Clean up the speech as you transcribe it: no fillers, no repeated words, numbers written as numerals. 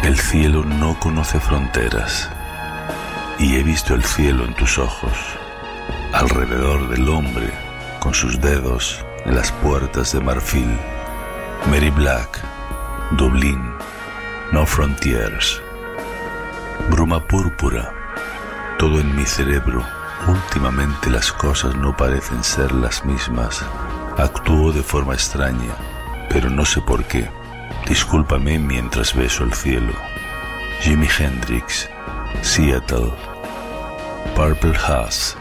El cielo no conoce fronteras, y he visto el cielo en tus ojos, alrededor del hombre, con sus dedos en las puertas de marfil. Mary Black, Dublín, No Frontiers. Bruma púrpura, todo en mi cerebro. Últimamente las cosas no parecen ser las mismas. Actúo de forma extraña, pero no sé por qué. Discúlpame mientras beso el cielo. Jimi Hendrix, Seattle. Purple Haze.